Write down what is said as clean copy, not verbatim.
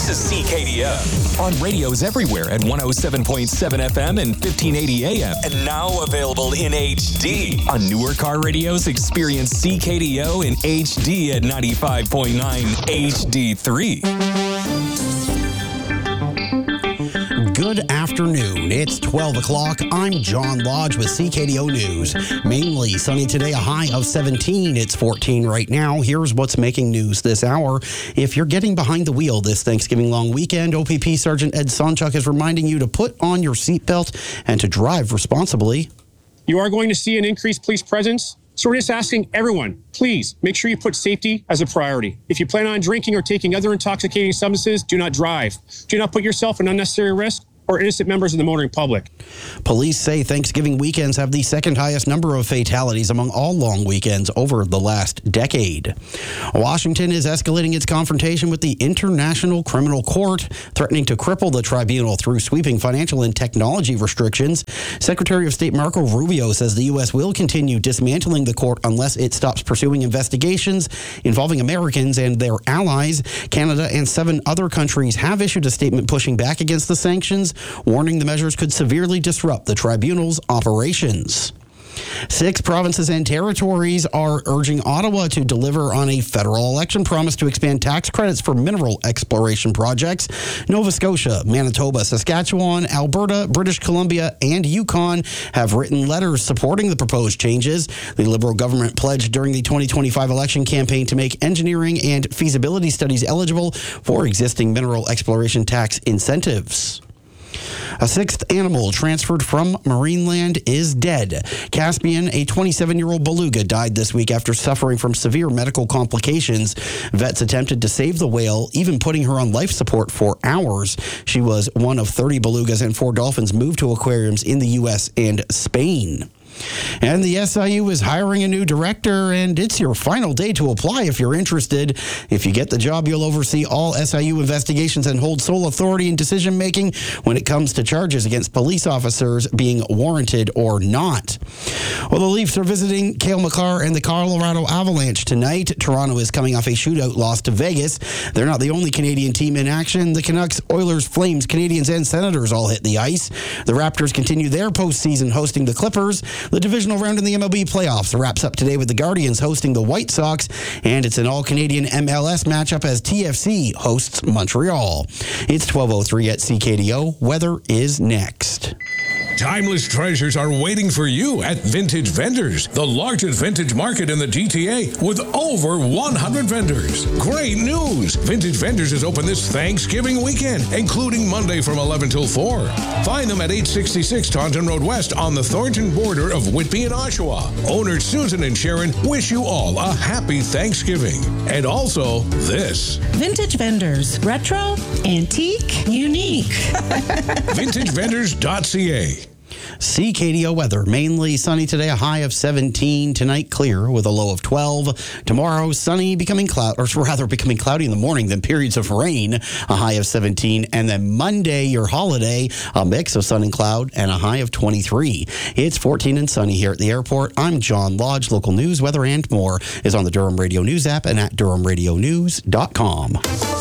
to CKDO on radios everywhere at 107.7 FM and 1580 AM. And now available in HD. On newer car radios, experience CKDO in HD at 95.9 HD3. Good afternoon. It's 12 o'clock. I'm John Lodge with CKDO News. Mainly sunny today, a high of 17. It's 14 right now. Here's what's making news this hour. If you're getting behind the wheel this Thanksgiving long weekend, OPP Sergeant Ed Sonchuk is reminding you to put on your seatbelt and to drive responsibly. You are going to see an increased police presence. So we're just asking everyone, please make sure you put safety as a priority. If you plan on drinking or taking other intoxicating substances, do not drive. Do not put yourself in unnecessary risk or innocent members of the motoring public. Police say Thanksgiving weekends have the second highest number of fatalities among all long weekends over the last decade. Washington is escalating its confrontation with the International Criminal Court, threatening to cripple the tribunal through sweeping financial and technology restrictions. Secretary of State Marco Rubio says the U.S. will continue dismantling the court unless it stops pursuing investigations involving Americans and their allies. Canada and 7 other countries have issued a statement pushing back against the sanctions, warning the measures could severely disrupt the tribunal's operations. 6 provinces and territories are urging Ottawa to deliver on a federal election promise to expand tax credits for mineral exploration projects. Nova Scotia, Manitoba, Saskatchewan, Alberta, British Columbia, and Yukon have written letters supporting the proposed changes. The Liberal government pledged during the 2025 election campaign to make engineering and feasibility studies eligible for existing mineral exploration tax incentives. A 6th animal transferred from Marineland is dead. Caspian, a 27-year-old beluga, died this week after suffering from severe medical complications. Vets attempted to save the whale, even putting her on life support for hours. She was one of 30 belugas and 4 dolphins moved to aquariums in the U.S. and Spain. And the SIU is hiring a new director, and it's your final day to apply if you're interested. If you get the job, you'll oversee all SIU investigations and hold sole authority in decision-making when it comes to charges against police officers being warranted or not. Well, the Leafs are visiting Cale Makar and the Colorado Avalanche tonight. Toronto is coming off a shootout loss to Vegas. They're not the only Canadian team in action. The Canucks, Oilers, Flames, Canadians, and Senators all hit the ice. The Raptors continue their postseason hosting the Clippers. The divisional round in the MLB playoffs wraps up today with the Guardians hosting the White Sox, and it's an all-Canadian MLS matchup as TFC hosts Montreal. It's 12:03 at CKDO. Weather is next. Timeless treasures are waiting for you at Vintage Vendors, the largest vintage market in the GTA with over 100 vendors. Great news! Vintage Vendors is open this Thanksgiving weekend, including Monday from 11 till 4. Find them at 866 Taunton Road West on the Thornton border of Whitby and Oshawa. Owners Susan and Sharon wish you all a happy Thanksgiving. And also this. Vintage Vendors. Retro, antique, unique. VintageVendors.ca. CKDO weather, mainly sunny today, a high of 17. Tonight, clear with a low of 12. Tomorrow, sunny, becoming cloudy in the morning, then periods of rain, a high of 17. And then Monday, your holiday, a mix of sun and cloud, and a high of 23. It's 14 and sunny here at the airport. I'm John Lodge. Local news, weather, and more is on the Durham Radio News app and at DurhamRadioNews.com.